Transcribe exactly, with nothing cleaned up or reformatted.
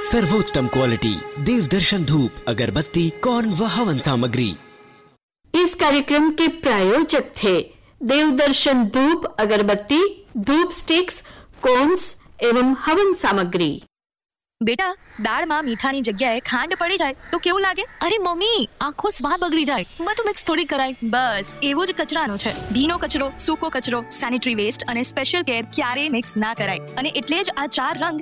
सर्वोत्तम क्वालिटी देवदर्शन धूप अगरबत्ती कौन व हवन सामग्री। इस कार्यक्रम के प्रायोजक थे देवदर्शन धूप अगरबत्ती, धूप स्टिक्स, कोन्स एवं हवन सामग्री। बेटा, દાળમાં મીઠાની જગ્યાએ ખાંડ પડી જાય તો કેવું લાગે? અરે મમ્મી, આખો સ્વાદ બગડી જાય. બધું મિક્સ થોડી કરાય. બસ એવો જ કચરાનો છે. ભીનો કચરો, સૂકો કચરો, સેનિટરી વેસ્ટ અને સ્પેશિયલ કેર ક્યારેય મિક્સ ના કરાય. અને એટલે જ આ ચાર રંગ